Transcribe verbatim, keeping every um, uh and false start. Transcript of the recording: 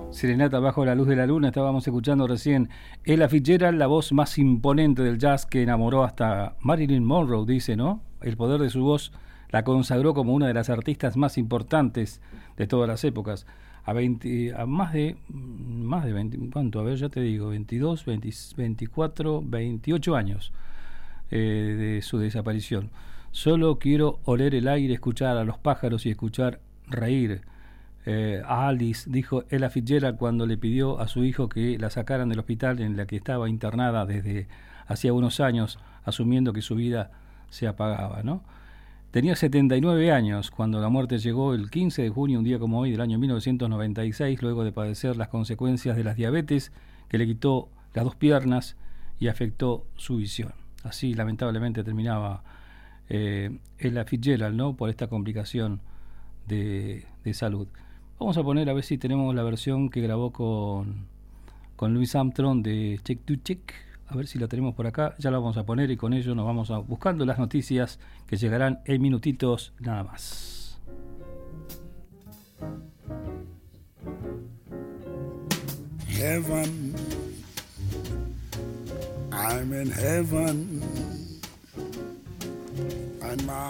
Serenata bajo la luz de la luna. Estábamos escuchando recién Ella Fitzgerald, la voz más imponente del jazz que enamoró hasta Marilyn Monroe, dice, ¿no? El poder de su voz la consagró como una de las artistas más importantes de todas las épocas. A, veinte, a más de, más de veinte, ¿cuánto? A ver, ya te digo, veintidós, veinte, veinticuatro, veintiocho años eh, de su desaparición. Solo quiero oler el aire, escuchar a los pájaros y escuchar reír. Eh, a Alice, dijo Ella Fitzgerald cuando le pidió a su hijo que la sacaran del hospital en la que estaba internada desde hacía unos años, asumiendo que su vida se apagaba, ¿no? Tenía setenta y nueve años cuando la muerte llegó el quince de junio, un día como hoy, del año mil novecientos noventa y seis, luego de padecer las consecuencias de la diabetes que le quitó las dos piernas y afectó su visión. Así, lamentablemente, terminaba eh, Ella Fitzgerald, ¿no? Por esta complicación de, de salud. Vamos a poner a ver si tenemos la versión que grabó con, con Louis Armstrong de Check to Check. A ver si la tenemos por acá. Ya la vamos a poner y con ello nos vamos a buscando las noticias que llegarán en minutitos nada más. Heaven, I'm in heaven, and my